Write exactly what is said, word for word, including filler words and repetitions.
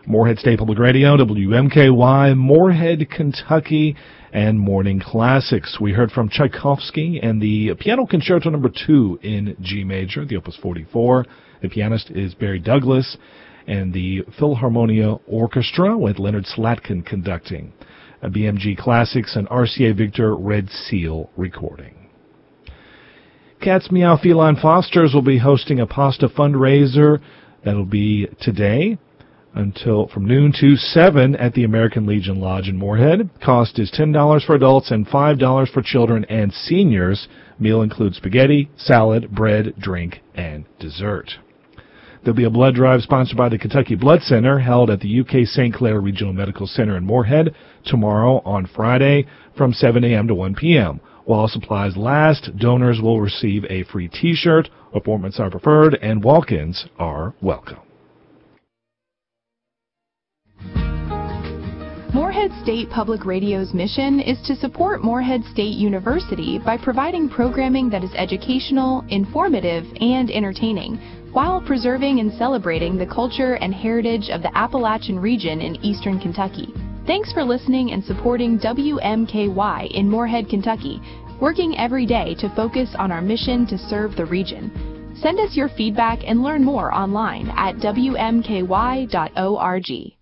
Morehead State Public Radio, W M K Y, Morehead, Kentucky, and Morning Classics. We heard from Tchaikovsky and the Piano Concerto Number two in G Major, the Opus forty-four. The pianist is Barry Douglas, and the Philharmonia Orchestra with Leonard Slatkin conducting. A B M G Classics and R C A Victor Red Seal recording. Cats Meow Feline Fosters will be hosting a pasta fundraiser that'll be today until from noon to seven at the American Legion Lodge in Morehead. Cost is ten dollars for adults and five dollars for children and seniors. Meal includes spaghetti, salad, bread, drink, and dessert. There'll be a blood drive sponsored by the Kentucky Blood Center held at the U K Saint Clair Regional Medical Center in Morehead tomorrow on Friday from seven a.m. to one p.m. While supplies last, donors will receive a free T-shirt. Appointments are preferred, and walk-ins are welcome. Morehead State Public Radio's mission is to support Morehead State University by providing programming that is educational, informative, and entertaining, while preserving and celebrating the culture and heritage of the Appalachian region in eastern Kentucky. Thanks for listening and supporting W M K Y in Morehead, Kentucky, working every day to focus on our mission to serve the region. Send us your feedback and learn more online at W M K Y dot org.